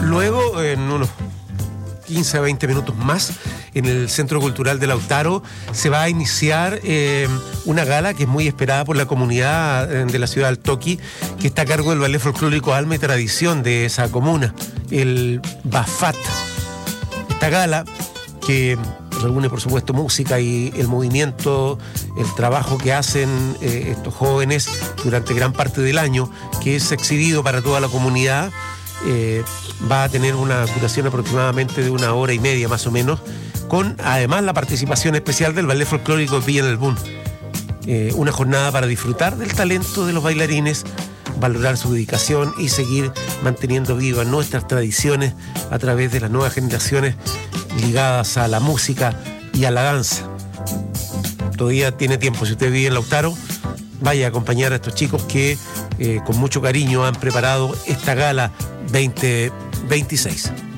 Luego, en unos 15 a 20 minutos más, en el Centro Cultural de Lautaro se va a iniciar una gala que es muy esperada por la comunidad de la ciudad del Toqui, que está a cargo del Ballet Folclórico Alma y Tradición de esa comuna, el BAFAT. Esta gala, que reúne por supuesto música y el movimiento, el trabajo que hacen estos jóvenes durante gran parte del año, que es exhibido para toda la comunidad, va a tener una duración aproximadamente de 1 hora y media más o menos, con además la participación especial del Ballet Folclórico de Villa del Bún. Una jornada para disfrutar del talento de los bailarines, valorar su dedicación y seguir manteniendo vivas nuestras tradiciones a través de las nuevas generaciones ligadas a la música y a la danza. Todavía tiene tiempo, si usted vive en Lautaro, vaya a acompañar a estos chicos que con mucho cariño han preparado esta gala 2026.